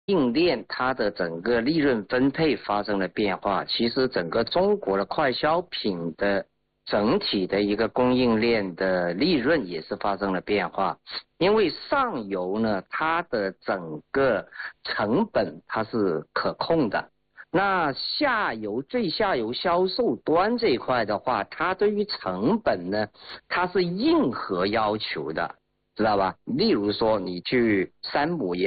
应链它的整个利润分配发生了变化，其实整个中国的快消品的整体的一个供应链的利润也是发生了变化。因为上游呢，它的整个成本它是可控的，那最下游销售端这一块的话，它对于成本呢，它是硬核要求的，知道吧？例如说你去山姆